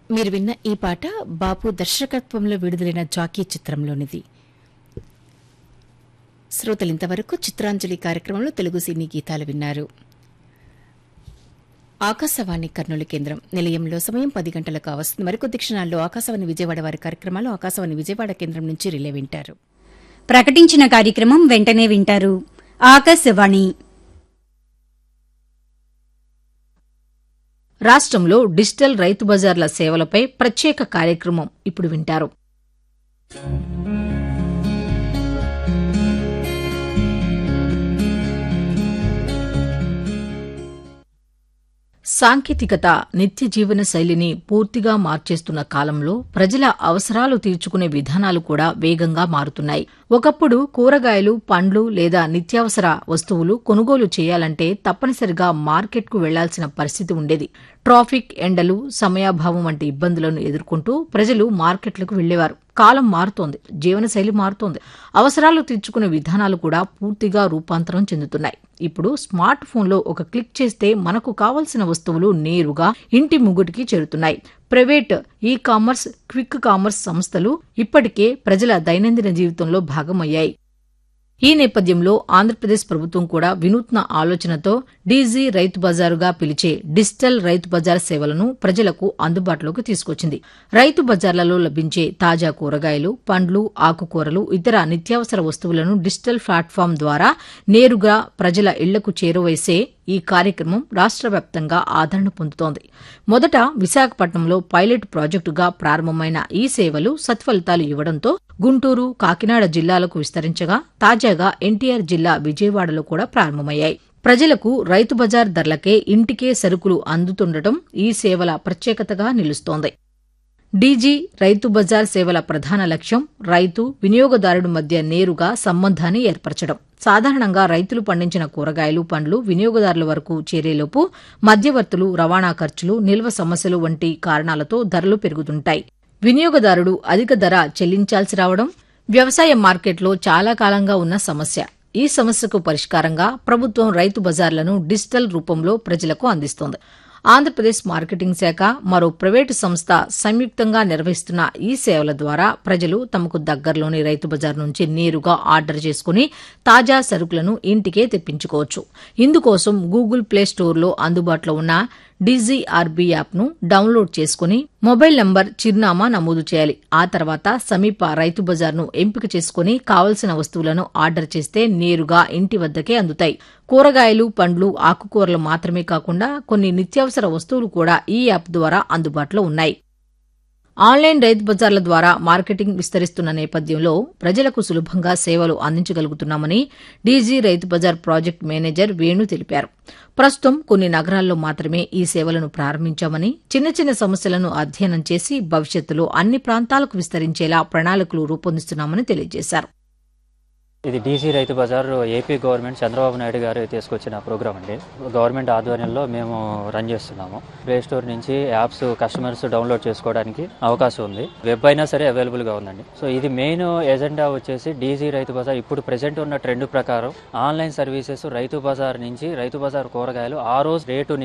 మీరు విన్న ఈ పాట బాపు దర్శకత్వంలో విడుదలైన జాకీ చిత్రంలోనిది. శ్రోతలింతవరకు చిత్రాంజలి కార్యక్రమంలో తెలుగు సినీ గీతాలు విన్నారు. ఆకాశవాణి కర్నూలు కేంద్రం నిలయంలో సమయం 10 గంటలకు వస్తుంది. మరికొద్ది క్షణాల్లో ఆకాశవాణి విజయవాడ వారి కార్యక్రమాలు ఆకాశవాణి విజయవాడ కేంద్రం నుంచి రిలే వింటారు. ప్రకటించిన కార్యక్రమం వెంటనే వింటారు. ఆకాశవాణి. రాష్ట్రంలో డిజిటల్ రైతు బజార్ల సేవలపై ప్రత్యేక కార్యక్రమం ఇప్పుడు వింటారు. సాంకేతికత నిత్య జీవన శైలిని పూర్తిగా మార్చేస్తున్న కాలంలో ప్రజల అవసరాలు తీర్చుకునే విధానాలు కూడా వేగంగా మారుతున్నాయి. ఒకప్పుడు కూరగాయలు, పండ్లు లేదా నిత్యావసర వస్తువులు కొనుగోలు చేయాలంటే తప్పనిసరిగా మార్కెట్కు వెళ్లాల్సిన పరిస్థితి ఉండేది. ట్రాఫిక్, ఎండలు, సమయాభావం వంటి ఇబ్బందులను ఎదుర్కొంటూ ప్రజలు మార్కెట్లకు వెళ్లేవారు. కాలం మారుతోంది, జీవనశైలి మారుతోంది, అవసరాలు తీర్చుకునే విధానాలు కూడా పూర్తిగా రూపాంతరం చెందుతున్నాయి. ఇప్పుడు స్మార్ట్ ఫోన్లో ఒక క్లిక్ చేస్తే మనకు కావలసిన వస్తువులు నేరుగా ఇంటి ముగ్గుటికి చేరుతున్నాయి. Private e commerce, quick commerce సంస్థలు ఇప్పటికే ప్రజల దైనందిన జీవితంలో భాగమయ్యాయి. ఈ నేపథ్యంలో ఆంధ్రప్రదేశ్ ప్రభుత్వం కూడా వినూత్న ఆలోచనతో డీజీ రైతు బజారుగా పిలిచే డిజిటల్ రైతు బజార్ సేవలను ప్రజలకు అందుబాటులోకి తీసుకొచ్చింది. రైతు బజార్లలో లభించే తాజా కూరగాయలు, పండ్లు, ఆకుకూరలు, ఇతర నిత్యావసర వస్తువులను డిజిటల్ ప్లాట్ఫామ్ ద్వారా నేరుగా ప్రజల ఇళ్లకు చేరువేసే ఈ కార్యక్రమం రాష్ట్ర వ్యాప్తంగా ఆదరణ పొందుతోంది. మొదట విశాఖపట్నంలో పైలట్ ప్రాజెక్టుగా ప్రారంభమైన ఈ సేవలు సత్ఫలితాలు ఇవ్వడంతో గుంటూరు, కాకినాడ జిల్లాలకు విస్తరించగా తాజాగా ఎన్టీఆర్ జిల్లా విజయవాడలో కూడా ప్రారంభమయ్యాయి. ప్రజలకు రైతు బజార్ ధరలకే ఇంటికే సరుకులు అందుతుండటం ఈ సేవల ప్రత్యేకతగా నిలుస్తోంది. డీజీ రైతు బజార్ సేవల ప్రధాన లక్ష్యం రైతు, వినియోగదారుడి మధ్య నేరుగా సంబంధాన్ని ఏర్పరచడం. సాధారణంగా రైతులు పండించిన కూరగాయలు, పండ్లు వినియోగదారుల వరకు చేరేలోపు మధ్యవర్తులు, రవాణా ఖర్చులు, నిల్వ సమస్యలు వంటి కారణాలతో ధరలు పెరుగుతుంటాయి. వినియోగదారుడు అధిక ధర చెల్లించాల్సి రావడం వ్యవసాయ మార్కెట్లో చాలా కాలంగా ఉన్న సమస్య. ఈ సమస్యకు పరిష్కారంగా ప్రభుత్వం రైతు బజార్లను డిజిటల్ రూపంలో ప్రజలకు అందిస్తోంది. ఆంధ్రప్రదేశ్ మార్కెటింగ్ శాఖ, మరో ప్రైవేటు సంస్థ సంయుక్తంగా నిర్వహిస్తున్న ఈ సేవల ద్వారా ప్రజలు తమకు దగ్గరలోని రైతు బజార్ నుంచి నేరుగా ఆర్డర్ చేసుకుని తాజా సరుకులను ఇంటికే తెప్పించుకోవచ్చు. ఇందుకోసం గూగుల్ ప్లే స్టోర్లో అందుబాటులో ఉన్న డీజీఆర్బీ యాప్ను డౌన్లోడ్ చేసుకుని మొబైల్ నంబర్, చిరునామా నమోదు చేయాలి. ఆ తర్వాత సమీప రైతు బజార్ను ఎంపిక చేసుకుని కావలసిన వస్తువులను ఆర్డర్ చేస్తే నేరుగా ఇంటి వద్దకే అందుతాయి. కూరగాయలు, పండ్లు, ఆకుకూరలు మాత్రమే కాకుండా కొన్ని నిత్యావసర వస్తువులు కూడా ఈ యాప్ ద్వారా అందుబాటులో ఉన్నాయి. ఆన్లైన్ రైతు బజార్ల ద్వారా మార్కెటింగ్ విస్తరిస్తున్న నేపథ్యంలో ప్రజలకు సులభంగా సేవలు అందించగలుగుతున్నామని DG Rythu Bazar project manager Venu తెలిపారు. ప్రస్తుతం కొన్ని నగరాల్లో మాత్రమే ఈ సేవలను ప్రారంభించామని, చిన్న చిన్న సమస్యలను అధ్యయనం చేసి భవిష్యత్తులో అన్ని ప్రాంతాలకు విస్తరించేలా ప్రణాళికలు రూపొందిస్తున్నామని తెలియజేశారు. ఇది DG Rythu Bazar AP government Chandrababu Naidu గారు తీసుకొచ్చిన ప్రోగ్రామ్ అండి. గవర్నమెంట్ ఆధ్వర్యంలో మేము రన్ చేస్తున్నాము. ప్లే స్టోర్ నుంచి యాప్స్ కస్టమర్స్ డౌన్లోడ్ చేసుకోవడానికి అవకాశం ఉంది. వెబ్ అయినా సరే అవైలబుల్ గా ఉందండి. సో ఇది మెయిన్ ఎజెండా వచ్చేసి డీజీ రైతు బజార్ ఇప్పుడు ప్రెసెంట్ ఉన్న ట్రెండ్ ప్రకారం ఆన్లైన్ సర్వీసెస్ రైతు బజార్ నుంచి రైతు బజార్ కూరగాయలు ఆ రోజు రేటు